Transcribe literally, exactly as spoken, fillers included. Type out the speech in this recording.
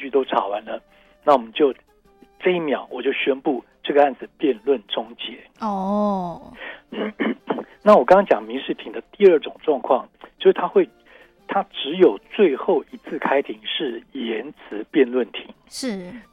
据都查完了，那我们就这一秒我就宣布这个案子辩论终结。 哦， 那我刚刚讲民事庭的第二种状况，就是它会，它只有最后一次开庭是言辞辩论庭。 是，